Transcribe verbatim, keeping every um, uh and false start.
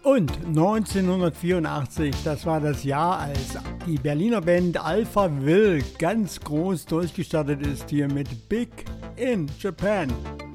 Und neunzehnhundertvierundachtzig, das war das Jahr, als die Berliner Band Alpha Will ganz groß durchgestartet ist hier mit Big in Japan.